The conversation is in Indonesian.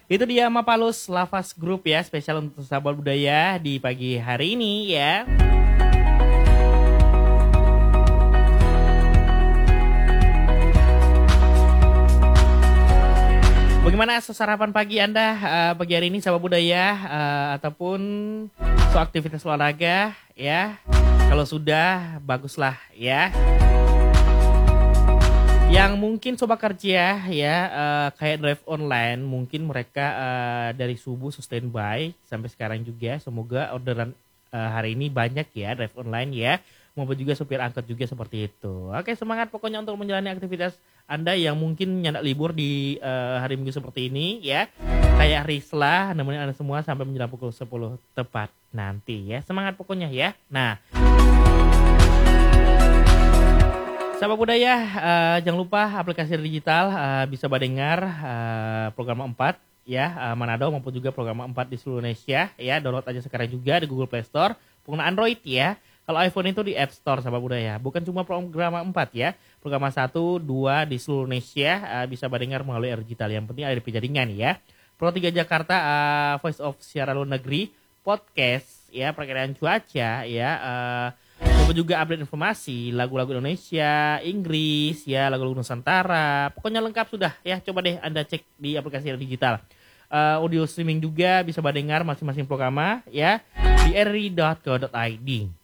Itu dia Mapalus Lavas Group ya, spesial untuk sahabat budaya di pagi hari ini ya. Bagaimana sarapan pagi Anda pagi hari ini sahabat budaya ataupun aktivitas olahraga ya? Kalau sudah baguslah ya. Yang mungkin sobat kerja ya kayak drive online mungkin mereka dari subuh standby sampai sekarang juga. Semoga orderan hari ini banyak ya drive online ya. Maupun juga supir angkot juga seperti itu. Oke, semangat pokoknya untuk menjalani aktivitas Anda yang mungkin nyandak libur di hari Minggu seperti ini ya. Kayak Risla nemenin Anda semua sampai menjelang pukul 10 tepat nanti ya. Semangat pokoknya ya. Nah, sahabat budaya, jangan lupa aplikasi digital bisa mendengar program 4 ya, Manado maupun juga program 4 di seluruh Indonesia ya. Download aja sekarang juga di Google Play Store, pengguna Android ya. Kalau iPhone itu di App Store sahabat budaya. Bukan cuma program 4 ya. Program 1, 2 di seluruh Indonesia bisa mendengar melalui digital. Yang penting ada di penjaringan ya. Pro 3 Jakarta Voice of Siaran Luar Negeri podcast ya, perkiraan cuaca ya. Coba juga update informasi, lagu-lagu Indonesia, Inggris, ya lagu-lagu Nusantara. Pokoknya lengkap sudah ya. Coba deh Anda cek di aplikasi digital. Audio streaming juga bisa mendengar masing-masing program ya di ri.co.id.